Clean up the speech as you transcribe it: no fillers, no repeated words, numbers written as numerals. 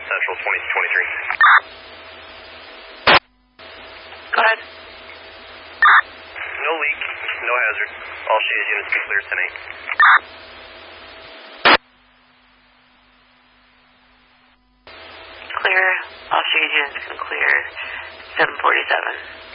Grand Central 2023. Go ahead. No leak, no hazard. All shaded units be clear 10-8. Clear. All shade units can clear 747.